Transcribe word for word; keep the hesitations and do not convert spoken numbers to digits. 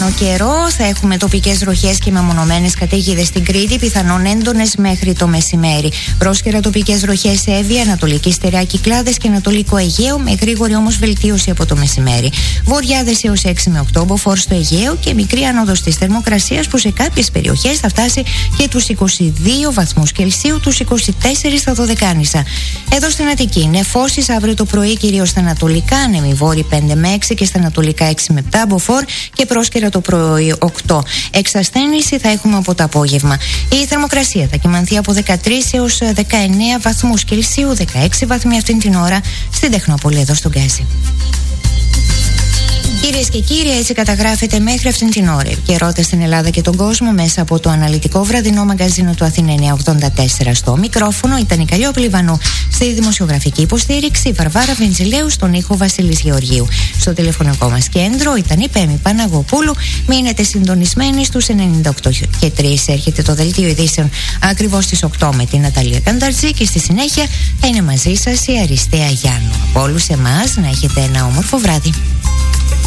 ορεινό καιρό. Θα έχουμε τοπικές βροχές και μεμονωμένες καταιγίδες στην Κρήτη, πιθανόν έντονες μέχρι το μεσημέρι. Πρόσκαιρα τοπικές βροχές σε Εύβοια, Ανατολική Στερεά, Κυκλάδες και Ανατολικό Αιγαίο, με γρήγορη όμως βελτίωση από το μεσημέρι. Βορειάδες έως έξι με οκτώ μποφόρ στο Αιγαίο και μικρή άνοδος της θερμοκρασίας που σε κάποιες περιοχές θα φτάσει και τους είκοσι δύο βαθμούς Κελσίου, τους είκοσι τέσσερα στα Δωδεκάνησα. Εδώ στην Αττική, νεφώσεις αύριο το πρωί κυρίως στα ανατολικά, ανέμοι βόρειοι πέντε με έξι και στα ανατολικά έξι με επτά μποφόρ και πρόσκαιρα το πρωί οκτώ. Εξασθένηση θα έχουμε από το απόγευμα. Η θερμοκρασία θα κυμανθεί από δεκατρείς έως δεκαεννέα βαθμούς Κελσίου, δεκαέξι βαθμοί αυτήν την ώρα στην Τεχνόπολη εδώ στον Γκάζι. Κυρίες και κύριοι, έτσι καταγράφεται μέχρι αυτήν την ώρα η επικαιρότητα στην Ελλάδα και τον κόσμο μέσα από το αναλυτικό βραδινό μαγκαζίνο του Αθήνα εννιακόσια ογδόντα τέσσερα. Στο μικρόφωνο ήταν η Καλλιόπη Λιβανού. Στη δημοσιογραφική υποστήριξη η Βαρβάρα Βενζιλέου, στον ήχο Βασίλης Γεωργίου. Στο τηλεφωνικό μας κέντρο ήταν η Πέμη Παναγοπούλου. Μείνετε συντονισμένοι στους ενενήντα οκτώ και τρία. Έρχεται το δελτίο ειδήσεων ακριβώς στις οκτώ με την Ναταλία Κανταρτζή και στη συνέχεια θα είναι μαζί σας η Αριστεία Γιάννου. Από όλους εμάς να έχετε ένα όμορφο βράδυ.